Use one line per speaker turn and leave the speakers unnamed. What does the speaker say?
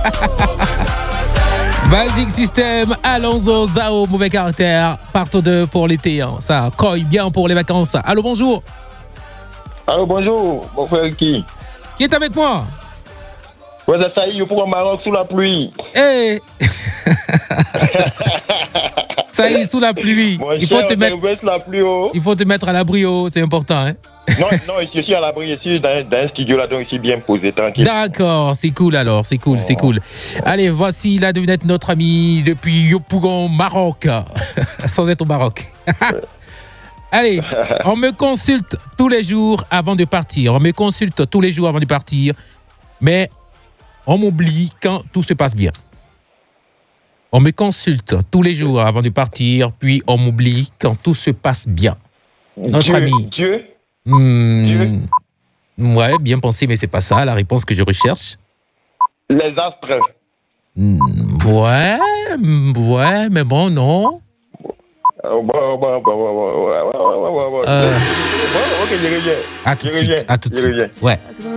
Magic System, Alonso, Zao, mauvais caractère. Partout 2 pour l'été. Hein. Ça coille bien pour les vacances. Allô, bonjour.
Allô, bonjour. Mon frère qui
est avec moi?
Ouais, ça y est, pour le Maroc sous la pluie.
Hey. Ça y est, sous la pluie. Il faut te mettre à l'abri, c'est important. Hein?
Non, je suis à l'abri, ici dans un studio là, donc ici bien posé, tranquille.
D'accord, c'est cool alors, c'est cool. Allez, voici la devinette de notre ami depuis Yopougon, Maroc. Sans être au Maroc. Allez, on me consulte tous les jours avant de partir. Mais on m'oublie quand tout se passe bien. On me consulte tous les jours avant de partir, puis on m'oublie quand tout se passe bien. Notre ami.
Dieu.
Ouais, bien pensé, mais c'est pas ça la réponse que je recherche.
Les astres.
Ouais, mais bon, non.
Ok,
à tout de suite. Ouais.